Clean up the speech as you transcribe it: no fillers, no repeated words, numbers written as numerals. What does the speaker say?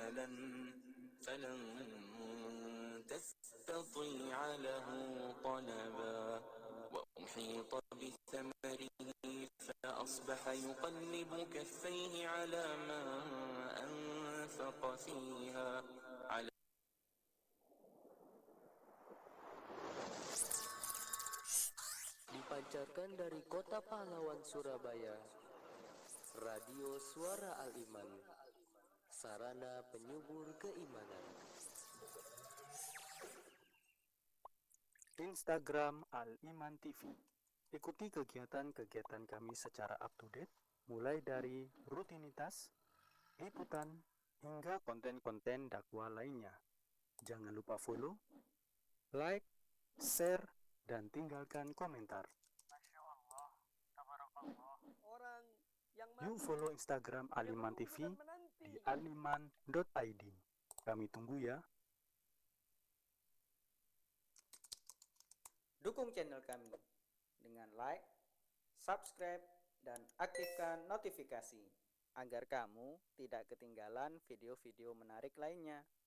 مالا فلن تستطيع له طلبا وأحيط بثمره فأصبح يقلب كفيه على ما أنفق فيها Dipancarkan dari kota pahlawan Surabaya, Radio Suara Al-Iman, sarana penyubur keimanan. Instagram Al-Iman TV. Ikuti kegiatan-kegiatan kami secara up-to-date, mulai dari rutinitas, liputan, hingga konten-konten dakwah lainnya. Jangan lupa follow, like, share, dan tinggalkan komentar. Masya Allah, tabarakallah. Orang yang Yuk follow Instagram Al-Iman TV di aliman.id. Kami tunggu ya. Dukung channel kami dengan like, subscribe, dan aktifkan notifikasi agar kamu tidak ketinggalan video-video menarik lainnya.